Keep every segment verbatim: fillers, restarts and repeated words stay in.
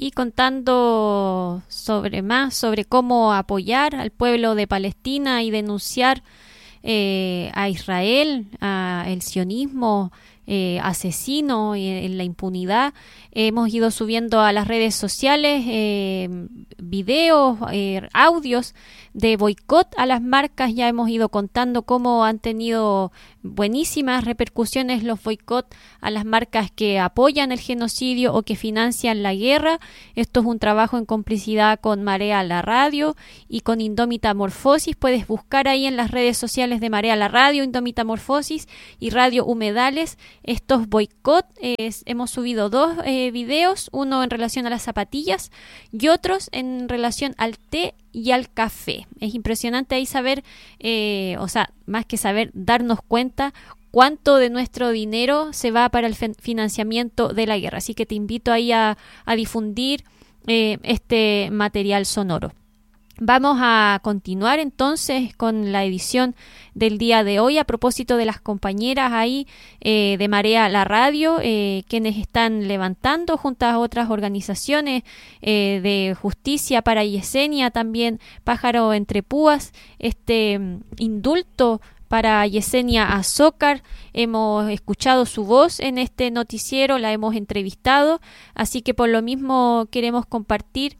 y contando sobre más sobre cómo apoyar al pueblo de Palestina y denunciar eh, a Israel, a el sionismo eh, asesino y en la impunidad. Hemos ido subiendo a las redes sociales eh, videos, eh, audios de boicot a las marcas. Ya hemos ido contando cómo han tenido buenísimas repercusiones los boicot a las marcas que apoyan el genocidio o que financian la guerra. Esto es un trabajo en complicidad con Marea la Radio y con Indómita Morfosis. Puedes buscar ahí en las redes sociales de Marea la Radio, Indómita Morfosis y Radio Humedales estos boicot. Eh, hemos subido dos eh, videos, uno en relación a las zapatillas y otros en relación al té y al café. Es impresionante ahí saber, eh, o sea, más que saber, darnos cuenta cuánto de nuestro dinero se va para el financiamiento de la guerra. Así que te invito ahí a, a difundir eh, este material sonoro. Vamos a continuar entonces con la edición del día de hoy a propósito de las compañeras ahí eh, de Marea la Radio, eh, quienes están levantando junto a otras organizaciones eh, de justicia para Yesenia, también Pájaro entre Púas, este um, indulto para Yesenia Azócar. Hemos escuchado su voz en este noticiero, la hemos entrevistado, así que por lo mismo queremos compartir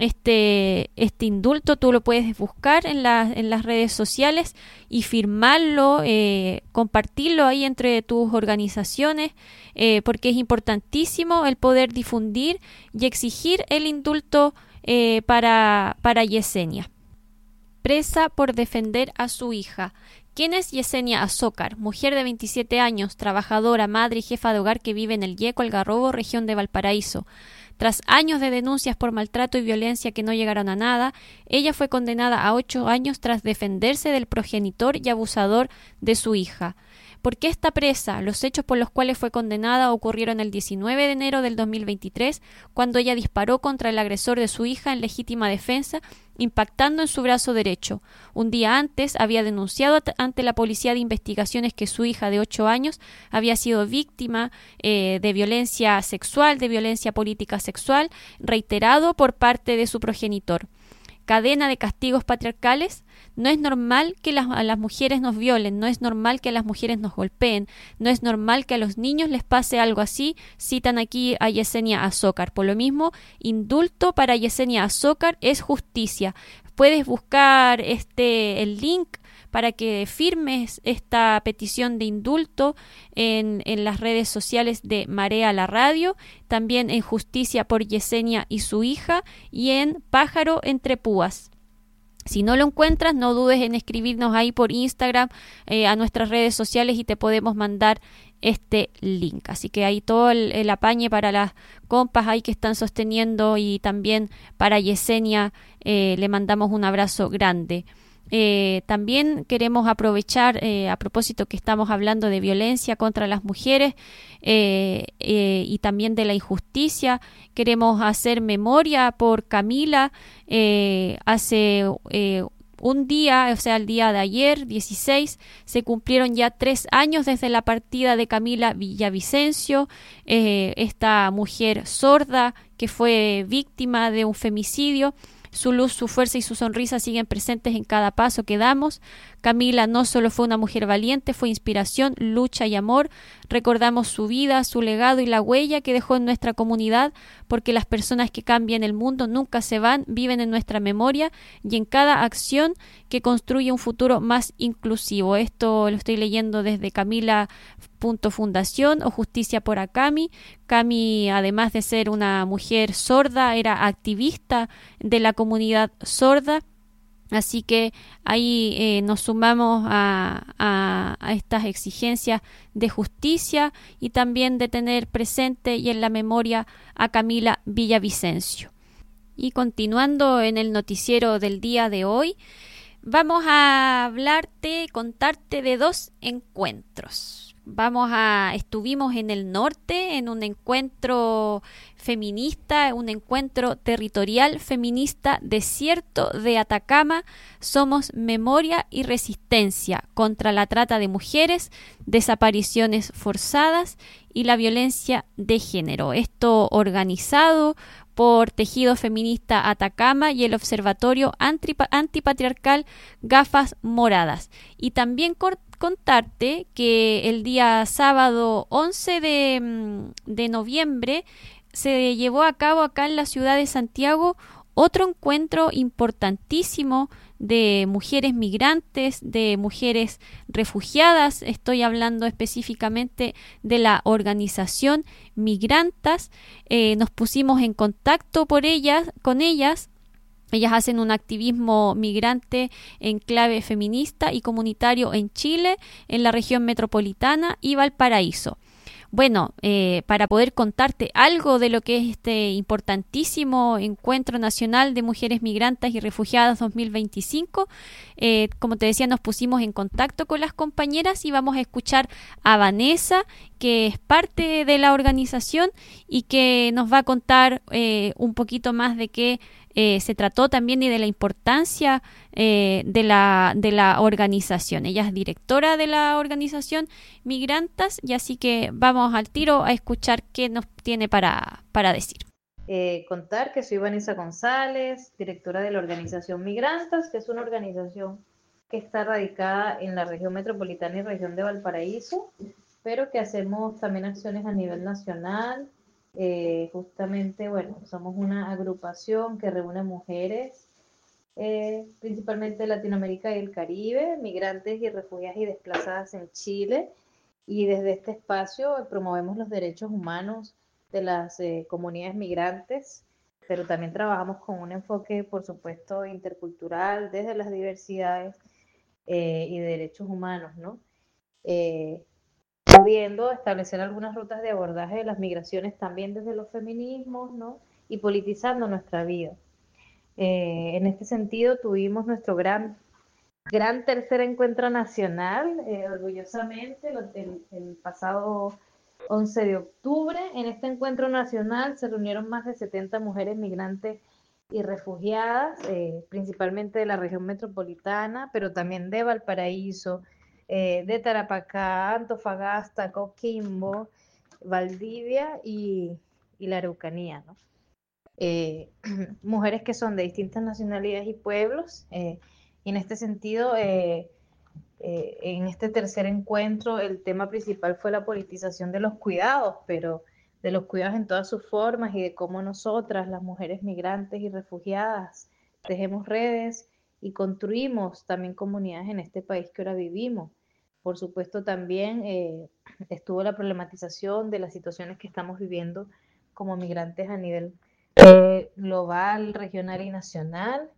Este, este indulto. Tú lo puedes buscar en, la, en las redes sociales y firmarlo, eh, compartirlo ahí entre tus organizaciones, eh, porque es importantísimo el poder difundir y exigir el indulto eh, para, para Yesenia. Presa por defender a su hija. ¿Quién es Yesenia Azócar? Mujer de veintisiete años, trabajadora, madre y jefa de hogar que vive en el Yeco, Algarrobo, región de Valparaíso. Tras años de denuncias por maltrato y violencia que no llegaron a nada, ella fue condenada a ocho años tras defenderse del progenitor y abusador de su hija. ¿Por qué está presa? Los hechos por los cuales fue condenada ocurrieron el diecinueve de enero del dos mil veintitrés, cuando ella disparó contra el agresor de su hija en legítima defensa, impactando en su brazo derecho. Un día antes había denunciado ante la Policía de Investigaciones que su hija de ocho años había sido víctima eh, de violencia sexual, de violencia política sexual, reiterado por parte de su progenitor. Cadena de castigos patriarcales. No es normal que las, a las mujeres nos violen, no es normal que a las mujeres nos golpeen, no es normal que a los niños les pase algo así. Citan aquí a Yesenia Azócar. Por lo mismo, indulto para Yesenia Azócar es justicia. Puedes buscar este el link para que firmes esta petición de indulto en, en las redes sociales de Marea la Radio, también en Justicia por Yesenia y su hija y en Pájaro entre Púas. Si no lo encuentras, no dudes en escribirnos ahí por Instagram eh, a nuestras redes sociales y te podemos mandar este link. Así que ahí todo el, el apañe para las compas ahí que están sosteniendo y también para Yesenia eh, le mandamos un abrazo grande. Eh, también queremos aprovechar, eh, a propósito que estamos hablando de violencia contra las mujeres eh, eh, y también de la injusticia, queremos hacer memoria por Camila. Eh, hace eh, un día, o sea, el día de ayer, dieciséis, se cumplieron ya tres años desde la partida de Camila Villavicencio, eh, esta mujer sorda que fue víctima de un femicidio. Su luz, su fuerza y su sonrisa siguen presentes en cada paso que damos. Camila no solo fue una mujer valiente, fue inspiración, lucha y amor. Recordamos su vida, su legado y la huella que dejó en nuestra comunidad, porque las personas que cambian el mundo nunca se van, viven en nuestra memoria y en cada acción que construye un futuro más inclusivo. Esto lo estoy leyendo desde Camila punto fundación o Justicia por Acami. Cami, además de ser una mujer sorda, era activista de la comunidad sorda. Así que ahí eh, nos sumamos a, a, a estas exigencias de justicia y también de tener presente y en la memoria a Camila Villavicencio. Y continuando en el noticiero del día de hoy, vamos a hablarte, contarte de dos encuentros. vamos a, estuvimos en el norte en un encuentro feminista, un encuentro territorial feminista, Desierto de Atacama, somos memoria y resistencia contra la trata de mujeres, desapariciones forzadas y la violencia de género. Esto organizado por Tejido Feminista Atacama y el Observatorio Antipatriarcal Gafas Moradas. Y también contarte que el día sábado once de, de noviembre se llevó a cabo acá en la ciudad de Santiago otro encuentro importantísimo de mujeres migrantes, de mujeres refugiadas. Estoy hablando específicamente de la organización Migrantas. Eh, nos pusimos en contacto por ellas, con ellas. Ellas hacen un activismo migrante en clave feminista y comunitario en Chile, en la región metropolitana y Valparaíso. Bueno, eh, para poder contarte algo de lo que es este importantísimo Encuentro Nacional de Mujeres Migrantes y Refugiadas dos mil veinticinco, eh, como te decía, nos pusimos en contacto con las compañeras y vamos a escuchar a Vanessa, que es parte de la organización y que nos va a contar eh, un poquito más de qué eh, se trató también y de la importancia eh, de, la, de la organización. Ella es directora de la organización Migrantas y así que vamos al tiro a escuchar qué nos tiene para, para decir. Eh, contar que soy Vanessa González, directora de la organización Migrantas, que es una organización que está radicada en la región metropolitana y región de Valparaíso, pero que hacemos también acciones a nivel nacional. Eh, justamente, bueno, somos una agrupación que reúne mujeres, eh, principalmente de Latinoamérica y el Caribe, migrantes y refugiadas y desplazadas en Chile, y desde este espacio promovemos los derechos humanos de las eh, comunidades migrantes, pero también trabajamos con un enfoque, por supuesto, intercultural, desde las diversidades eh, y de derechos humanos, ¿no? Eh, pudiendo establecer algunas rutas de abordaje de las migraciones también desde los feminismos, ¿no? Y politizando nuestra vida. Eh, en este sentido, tuvimos nuestro gran, gran tercer encuentro nacional, eh, orgullosamente, el, el pasado once de octubre. En este encuentro nacional se reunieron más de setenta mujeres migrantes y refugiadas, eh, principalmente de la región metropolitana, pero también de Valparaíso, eh, de Tarapacá, Antofagasta, Coquimbo, Valdivia y, y la Araucanía, ¿no? Eh, mujeres que son de distintas nacionalidades y pueblos, eh, y en este sentido, eh, eh, en este tercer encuentro, el tema principal fue la politización de los cuidados, pero de los cuidados en todas sus formas y de cómo nosotras, las mujeres migrantes y refugiadas, tejemos redes y construimos también comunidades en este país que ahora vivimos. Por supuesto, también eh, estuvo la problematización de las situaciones que estamos viviendo como migrantes a nivel eh, global, regional y nacional.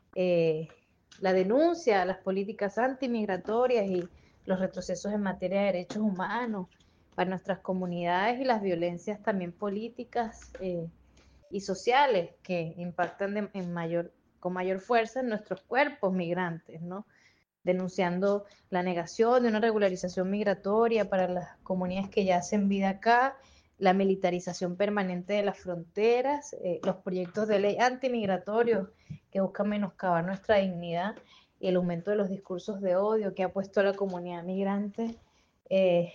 Eh, la denuncia a las políticas antimigratorias y los retrocesos en materia de derechos humanos para nuestras comunidades y las violencias también políticas eh, y sociales que impactan de, en mayor, con mayor fuerza en nuestros cuerpos migrantes, ¿no? Denunciando la negación de una regularización migratoria para las comunidades que ya hacen vida acá, la militarización permanente de las fronteras, eh, los proyectos de ley antimigratorios que buscan menoscabar nuestra dignidad y el aumento de los discursos de odio que ha puesto a la comunidad migrante eh,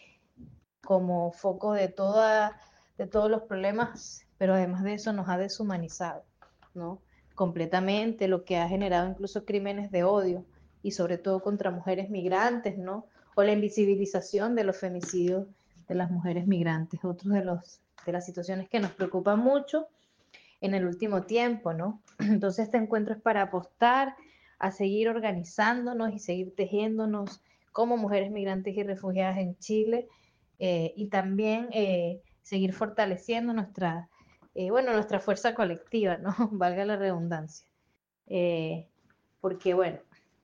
como foco de, toda, de todos los problemas, pero además de eso nos ha deshumanizado, ¿no? Completamente, lo que ha generado incluso crímenes de odio y sobre todo contra mujeres migrantes, ¿no? O la invisibilización de los femicidios de las mujeres migrantes, otros de, los, de las situaciones que nos preocupan mucho en el último tiempo, ¿no? Entonces este encuentro es para apostar a seguir organizándonos y seguir tejiéndonos como mujeres migrantes y refugiadas en Chile, eh, y también eh, seguir fortaleciendo nuestra, eh, bueno, nuestra fuerza colectiva, ¿no? Valga la redundancia. Eh, porque, bueno,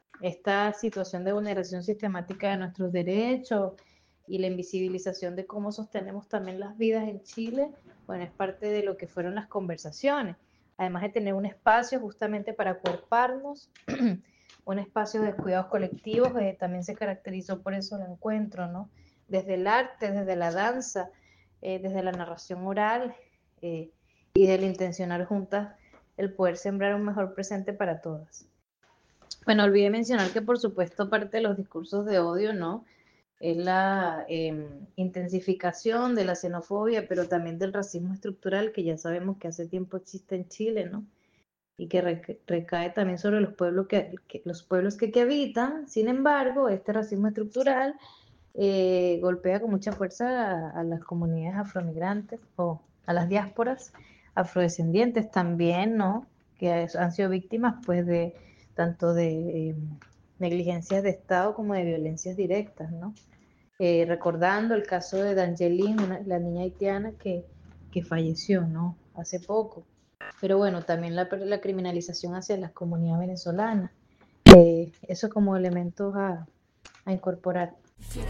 esta situación de vulneración sistemática de nuestros derechos y la invisibilización de cómo sostenemos también las vidas en Chile, bueno, es parte de lo que fueron las conversaciones, además de tener un espacio justamente para acuerparnos, un espacio de cuidados colectivos, eh, también se caracterizó por eso el encuentro, ¿no? desde el arte, desde la danza, eh, desde la narración oral eh, y del intencionar juntas el poder sembrar un mejor presente para todas. Bueno, olvidé mencionar que por supuesto parte de los discursos de odio, ¿no? Es la eh, intensificación de la xenofobia, pero también del racismo estructural que ya sabemos que hace tiempo existe en Chile, ¿no? Y que reca recae también sobre los pueblos que, que los pueblos que, que habitan. Sin embargo, este racismo estructural eh, golpea con mucha fuerza a, a las comunidades afromigrantes o a las diásporas afrodescendientes también, ¿no? Que han sido víctimas, pues, de tanto de eh, negligencias de Estado como de violencias directas, ¿no? Eh, recordando el caso de Dangelin, una, la niña haitiana que, que falleció, ¿no? Hace poco. Pero bueno, también la, la criminalización hacia las comunidades venezolanas. Eh, eso como elementos a, a incorporar.